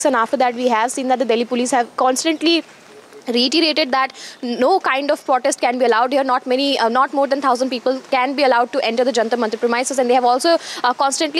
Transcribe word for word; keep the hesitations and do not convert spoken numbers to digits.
And after that, we have seen that the Delhi police have constantly reiterated that no kind of protest can be allowed here. Not many, uh, not more than one thousand people can be allowed to enter the Jantar Mantar premises, and they have also uh, constantly